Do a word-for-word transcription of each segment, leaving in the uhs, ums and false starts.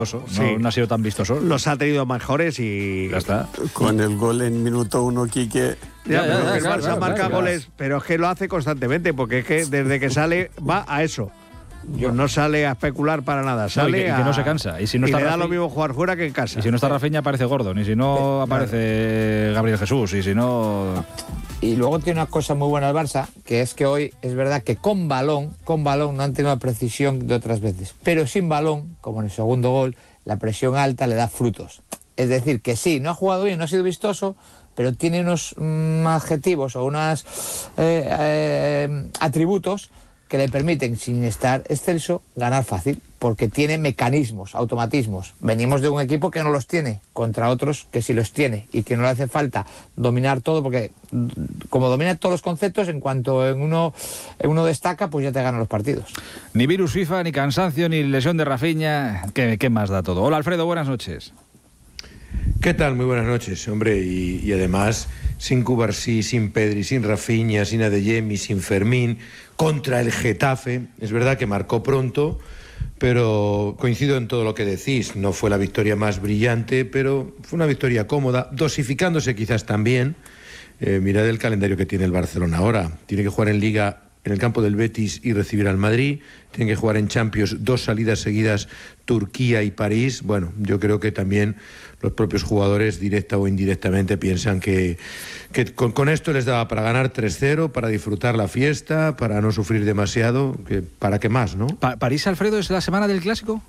No, sí. no ha sido tan vistoso. Los ha tenido mejores y... Ya está. Con el gol en minuto uno, Quique... Ya, Ya, pero ya, que el claro, Barça claro, marca claro. goles, pero es que lo hace constantemente, porque es que desde que sale va a eso. Yo, no sale a especular para nada, sale no, y que, y que a... no se cansa. Y si no y está le da Rafi, lo mismo jugar fuera que en casa. Y si no está Rafinha aparece Gordon, y si no aparece Gabriel Jesús, y si no... Y luego tiene una cosa muy buena el Barça, que es que hoy es verdad que con balón, con balón no han tenido la precisión de otras veces, pero sin balón, como en el segundo gol, la presión alta le da frutos. Es decir, que sí, no ha jugado bien, no ha sido vistoso, pero tiene unos mm, adjetivos o unos eh, eh, atributos que le permiten, sin estar excelso, ganar fácil, porque tiene mecanismos, automatismos. Venimos de un equipo que no los tiene, contra otros que sí los tiene, y que no le hace falta dominar todo, porque como domina todos los conceptos, en cuanto en uno, en uno destaca, pues ya te ganan los partidos. Ni virus FIFA, ni cansancio, ni lesión de Rafinha. ¿Qué, qué más da todo? Hola, Alfredo, buenas noches. ¿Qué tal? Muy buenas noches, hombre. Y, y además, sin Cubarsí, sin Pedri, sin Rafinha, sin Adeyemi, sin Fermín, contra el Getafe. Es verdad que marcó pronto, pero coincido en todo lo que decís. No fue la victoria más brillante, pero fue una victoria cómoda, dosificándose quizás también. Eh, mirad el calendario que tiene el Barcelona ahora. Tiene que jugar en Liga en el campo del Betis y recibir al Madrid. Tiene que jugar en Champions dos salidas seguidas, Turquía y París. Bueno, yo creo que también los propios jugadores, directa o indirectamente, piensan que, que con, con esto les daba para ganar tres cero, para disfrutar la fiesta, para no sufrir demasiado. Que, ¿para qué más, no? Pa ¿París, Alfredo, es la semana del Clásico?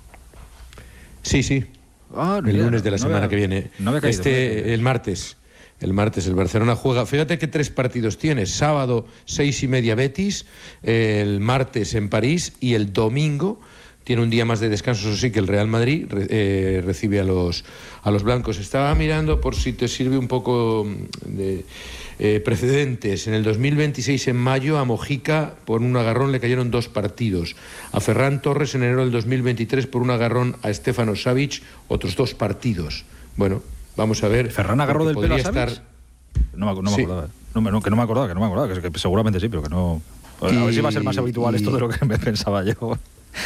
Sí, sí. Ah, el mira, lunes de la no semana había, que viene. No había caído, este, no había caído. el martes. El martes el Barcelona juega, fíjate que tres partidos tiene, sábado seis y media Betis, el martes en París y el domingo tiene un día más de descanso, eso sí, que el Real Madrid eh, recibe a los, a los blancos. Estaba mirando por si te sirve un poco de eh, precedentes. En el dos mil veintiséis, en mayo, a Mojica por un agarrón le cayeron dos partidos. A Ferran Torres en enero del dos mil veintitrés por un agarrón a Stefano Savic, otros dos partidos. Bueno, vamos a ver. ¿Ferran agarró del pelo a Savic? Estar... No, me, no me sí. acordaba. No, no, que no me acordaba, que no me acordaba. Que, que seguramente sí, pero que no... A ver Y, si va a ser más habitual y, esto de lo que me pensaba yo.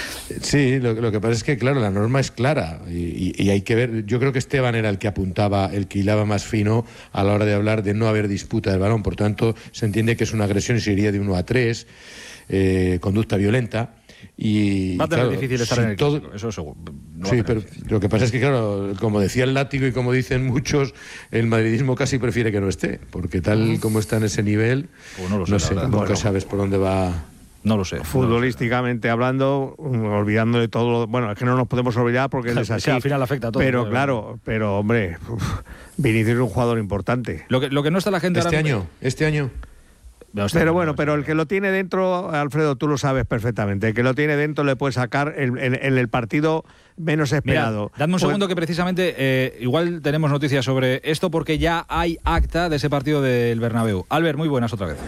Sí, lo, lo que pasa es que, claro, la norma es clara y, y, y hay que ver. Yo creo que Esteban era el que apuntaba, el que hilaba más fino a la hora de hablar de no haber disputa del balón. Por tanto, se entiende que es una agresión y se iría de uno a tres, eh, conducta violenta. Y, va a tener claro, difícil estar si en el todo... clásico, eso seguro. No sí, pero lo que pasa es que, claro, como decía el látigo y como dicen muchos, el madridismo casi prefiere que no esté, porque tal como está en ese nivel, pues no, lo sé, no sé, verdad. nunca Bueno. sabes por dónde va. No lo sé. Futbolísticamente hablando, olvidando de todo, lo, bueno, es que no nos podemos olvidar porque él es así. Sí, al final afecta a todo. Pero pero, claro, pero hombre, uf, Vinicius es un jugador importante. Lo que, lo que no está la gente Este ahora... año, este año. No, está Pero bien, bueno, no, pero está el que bien. lo tiene dentro, Alfredo, tú lo sabes perfectamente. El que lo tiene dentro le puede sacar en, en- en el partido menos esperado. Mira, dadme un Pues- segundo que precisamente eh, igual tenemos noticias sobre esto porque ya hay acta de ese partido del Bernabéu. Albert, muy buenas otra vez.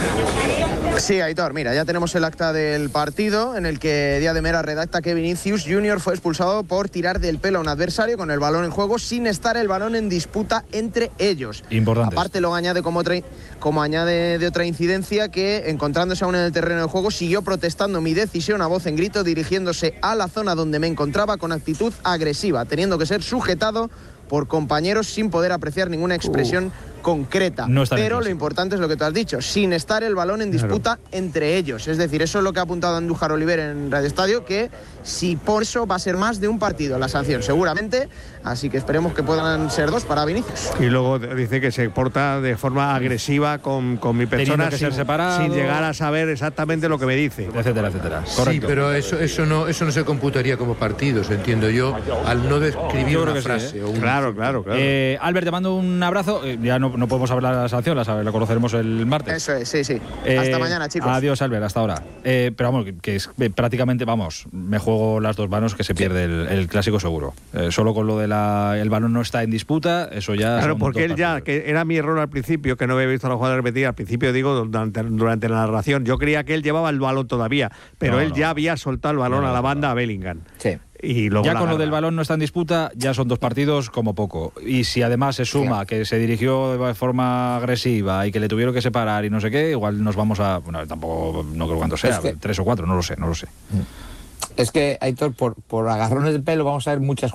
Sí, Aitor, mira, ya tenemos el acta del partido en el que Díaz de Mera redacta que Vinicius Junior fue expulsado por tirar del pelo a un adversario con el balón en juego sin estar el balón en disputa entre ellos. Importante. Aparte lo añade como, otra, como añade de otra incidencia que encontrándose aún en el terreno de juego siguió protestando mi decisión a voz en grito dirigiéndose a la zona donde me encontraba con actitud agresiva, teniendo que ser sujetado por compañeros sin poder apreciar ninguna expresión uh, concreta. No está Pero bien, lo sí. importante es lo que tú has dicho, sin estar el balón en disputa claro. entre ellos. Es decir, eso es lo que ha apuntado Andújar Oliver en Radio Estadio, que si por eso va a ser más de un partido la sanción, seguramente. Así que esperemos que puedan ser dos para Vinicius. Y luego dice que se porta de forma agresiva con, con mi persona que sin, ser separado, sin llegar a saber exactamente lo que me dice. Etcétera, etcétera. Correcto. Sí, pero eso, eso, no, eso no se computaría como partidos, entiendo yo, al no describir yo una creo que frase. sí, ¿eh? o un... Claro, claro, claro. Eh, Albert, te mando un abrazo. Eh, ya no, no podemos hablar de la sanción, la, la conoceremos el martes. Eso es, sí, sí. Eh, hasta mañana, chicos. Adiós, Albert, hasta ahora. Eh, pero vamos, que, que es eh, prácticamente, vamos, me juego las dos manos que se pierde el, el clásico seguro. Eh, solo con lo de la el balón no está en disputa, eso ya. Claro, son porque dos él ya, partidos. que era mi error al principio, que no había visto a la jugada repetida, al principio digo, durante, durante la narración, yo creía que él llevaba el balón todavía, pero No, él no. ya había soltado el balón No, a la no, banda no. a Bellingham. Sí. Y luego Ya la con lo agarra. del balón no está en disputa, ya son dos partidos como poco. Y si además se suma que se dirigió de forma agresiva y que le tuvieron que separar y no sé qué, igual nos vamos a... Bueno, tampoco, no creo cuánto sea, Es que- tres o cuatro, no lo sé, no lo sé. Es que, Aitor, por, por agarrones de pelo vamos a ver muchas